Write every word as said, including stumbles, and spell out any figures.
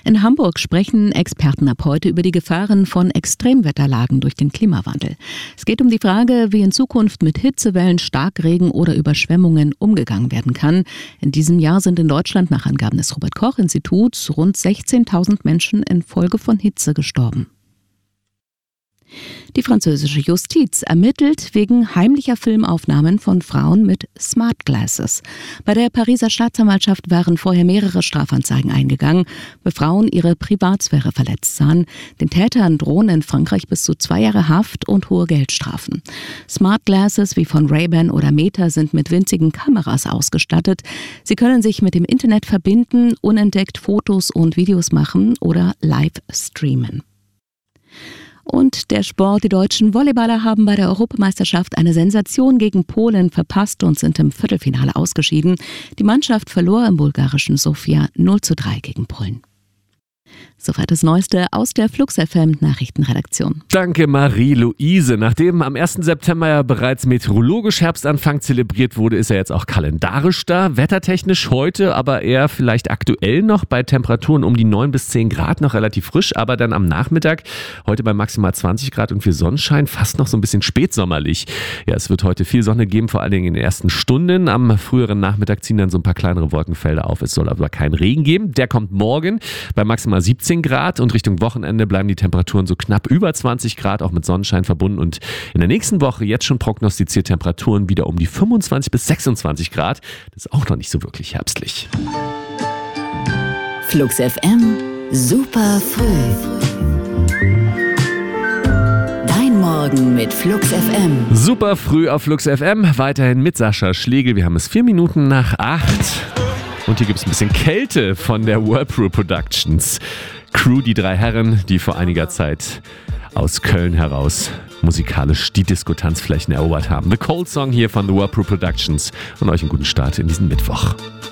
In Hamburg sprechen Experten ab heute über die Gefahren von Extremwetterlagen durch den Klimawandel. Es geht um die Frage, wie in Zukunft mit Hitzewellen, Starkregen oder Überschwemmungen umgegangen werden kann. In diesem Jahr sind in Deutschland nach Angaben des Robert-Koch-Instituts rund sechzehntausend Menschen infolge von Hitze gestorben. Die französische Justiz ermittelt wegen heimlicher Filmaufnahmen von Frauen mit Smart Glasses. Bei der Pariser Staatsanwaltschaft waren vorher mehrere Strafanzeigen eingegangen, weil Frauen ihre Privatsphäre verletzt sahen. Den Tätern drohen in Frankreich bis zu zwei Jahre Haft und hohe Geldstrafen. Smart Glasses wie von Ray-Ban oder Meta sind mit winzigen Kameras ausgestattet. Sie können sich mit dem Internet verbinden, unentdeckt Fotos und Videos machen oder live streamen. Und der Sport. Die deutschen Volleyballer haben bei der Europameisterschaft eine Sensation gegen Polen verpasst und sind im Viertelfinale ausgeschieden. Die Mannschaft verlor im bulgarischen Sofia null zu drei gegen Polen. Soweit das Neueste aus der Flux F M Nachrichtenredaktion. Danke Marie-Louise. Nachdem am ersten September ja bereits meteorologisch Herbstanfang zelebriert wurde, ist er jetzt auch kalendarisch da. Wettertechnisch heute aber eher vielleicht aktuell noch bei Temperaturen um die neun bis zehn Grad, noch relativ frisch, aber dann am Nachmittag heute bei maximal zwanzig Grad und viel Sonnenschein, fast noch so ein bisschen spätsommerlich. Ja, es wird heute viel Sonne geben, vor allen Dingen in den ersten Stunden. Am früheren Nachmittag ziehen dann so ein paar kleinere Wolkenfelder auf. Es soll aber keinen Regen geben. Der kommt morgen bei maximal siebzehn Grad und Richtung Wochenende bleiben die Temperaturen so knapp über zwanzig Grad, auch mit Sonnenschein verbunden. Und in der nächsten Woche jetzt schon prognostiziert Temperaturen wieder um die fünfundzwanzig bis sechsundzwanzig Grad. Das ist auch noch nicht so wirklich herbstlich. Flux F M, super früh. Dein Morgen mit Flux F M. Super früh auf Flux F M, weiterhin mit Sascha Schlegel. Wir haben es vier Minuten nach acht. Und hier gibt es ein bisschen Kälte von der Whirlpool Productions. Crew, die drei Herren, die vor einiger Zeit aus Köln heraus musikalisch die Disco-Tanzflächen erobert haben. The Cold Song hier von The Whirlpool Productions und euch einen guten Start in diesen Mittwoch.